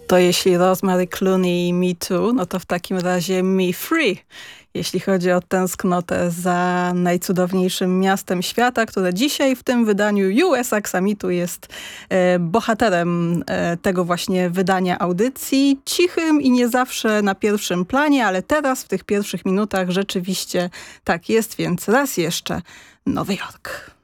To jeśli Rosemary Clooney i Me Too, no to w takim razie Me Free. Jeśli chodzi o tęsknotę za najcudowniejszym miastem świata, które dzisiaj w tym wydaniu US Aksamitu jest bohaterem tego właśnie wydania audycji. Cichym i nie zawsze na pierwszym planie, ale teraz w tych pierwszych minutach rzeczywiście tak jest, więc raz jeszcze Nowy Jork.